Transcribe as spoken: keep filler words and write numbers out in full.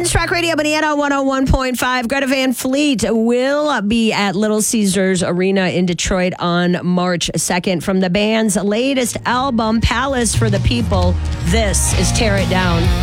News Track Radio, Bonita one oh one point five. Greta Van Fleet will be at Little Caesars Arena in Detroit on March second. From the band's latest album, Palace for the People, this is Tear It Down.